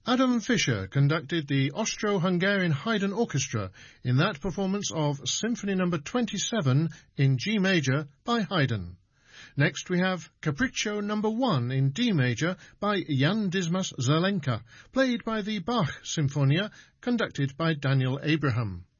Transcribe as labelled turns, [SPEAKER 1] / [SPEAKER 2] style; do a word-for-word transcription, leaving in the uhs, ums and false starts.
[SPEAKER 1] Adam Fischer conducted the Austro-Hungarian Haydn Orchestra in that performance of Symphony number twenty-seven in G major by Haydn. Next we have Capriccio number one in D major by Jan Dismas Zelenka, played by the Bach Sinfonia, conducted by Daniel Abraham.